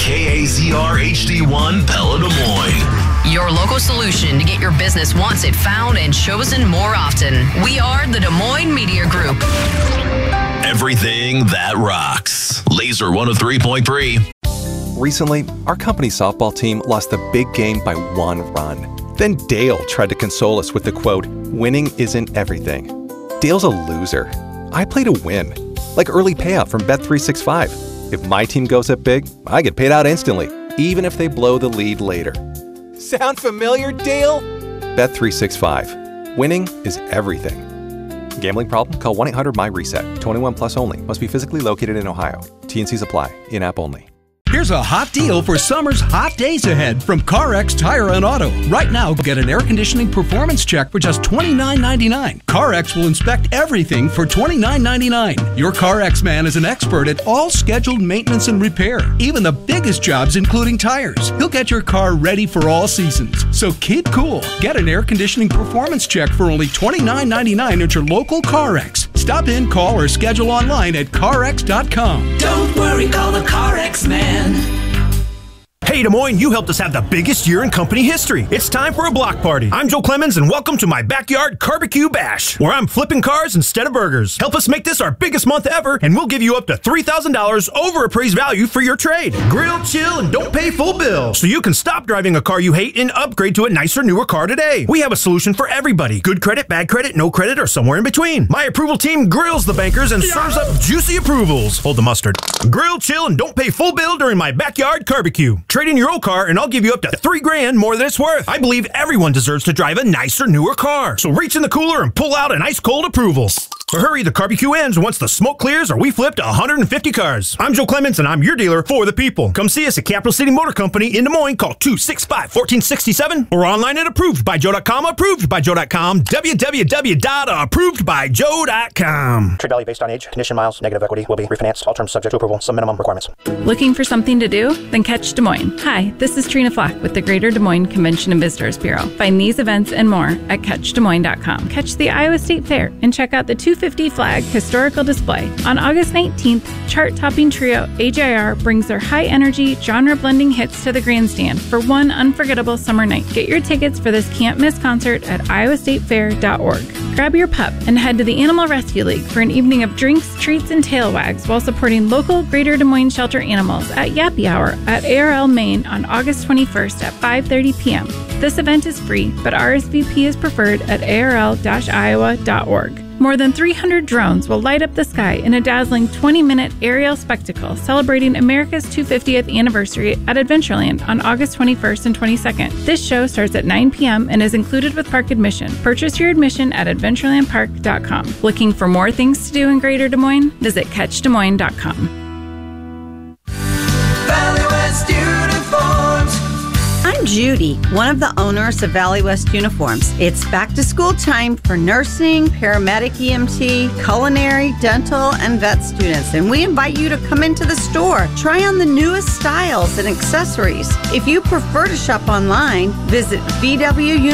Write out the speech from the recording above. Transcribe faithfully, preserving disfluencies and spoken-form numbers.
K A Z R H D one Pella Des Moines. Your local solution to get your business wants it found and chosen more often. We are the Des Moines Media Group. Everything that rocks. Laser one oh three point three. Recently, our company softball team lost the big game by one run. Then Dale tried to console us with the quote, "Winning isn't everything." Dale's a loser. I play to win. Like early payout from Bet three sixty-five. If my team goes up big, I get paid out instantly, even if they blow the lead later. Sound familiar, Dale? Bet three sixty-five. Winning is everything. Gambling problem? Call one eight hundred M Y reset. twenty-one plus only. Must be physically located in Ohio. T N Cs apply. In-app only. Here's a hot deal for summer's hot days ahead from CarX Tire and Auto. Right now, get an air conditioning performance check for just twenty-nine ninety-nine. CarX will inspect everything for twenty-nine ninety-nine. Your CarX man is an expert at all scheduled maintenance and repair, even the biggest jobs including tires. He'll get your car ready for all seasons. So keep cool. Get an air conditioning performance check for only twenty-nine ninety-nine at your local CarX. Stop in, call, or schedule online at car x dot com. Don't worry, call the CarX man. Hey Des Moines, you helped us have the biggest year in company history. It's time for a block party. I'm Joe Clemens and welcome to my backyard barbecue bash, where I'm flipping cars instead of burgers. Help us make this our biggest month ever and we'll give you up to three thousand dollars over appraised value for your trade. Grill, chill, and don't pay full bill, so you can stop driving a car you hate and upgrade to a nicer, newer car today. We have a solution for everybody. Good credit, bad credit, no credit, or somewhere in between. My approval team grills the bankers and serves up juicy approvals. Hold the mustard. Grill, chill, and don't pay full bill during my backyard barbecue. Trade in your old car and I'll give you up to three grand more than it's worth. I believe everyone deserves to drive a nicer, newer car. So reach in the cooler and pull out an ice cold approval. But hurry, the barbecue ends once the smoke clears or we flip to one hundred fifty cars. I'm Joe Clemens and I'm your dealer for the people. Come see us at Capital City Motor Company in Des Moines. Call two six five, one four six seven or online at approved by joe dot com. approved by joe dot com. w w w dot approved by joe dot com. Trade value based on age, condition, miles, negative equity will be refinanced. All terms subject to approval. Some minimum requirements. Looking for something to do? Then catch Des Moines. Hi, this is Trina Flack with the Greater Des Moines Convention and Visitors Bureau. Find these events and more at catch des moines dot com. Catch the Iowa State Fair and check out the two fifty flag historical display. On August nineteenth, chart-topping trio A J R brings their high-energy, genre-blending hits to the grandstand for one unforgettable summer night. Get your tickets for this can't-miss concert at iowa state fair dot org. Grab your pup and head to the Animal Rescue League for an evening of drinks, treats, and tail wags while supporting local Greater Des Moines shelter animals at Yappy Hour at A R L Main on August twenty-first at five thirty p.m. This event is free, but R S V P is preferred at a r l dash iowa dot org. More than three hundred drones will light up the sky in a dazzling twenty-minute aerial spectacle celebrating America's two hundred fiftieth anniversary at Adventureland on August twenty-first and twenty-second. This show starts at nine p.m. and is included with park admission. Purchase your admission at adventureland park dot com. Looking for more things to do in Greater Des Moines? Visit catch des moines dot com. Valley West Uniforms. I'm Judy, one of the owners of Valley West Uniforms. It's back to school time for nursing, paramedic E M T, culinary, dental, and vet students, and we invite you to come into the store. Try on the newest styles and accessories. If you prefer to shop online, visit V W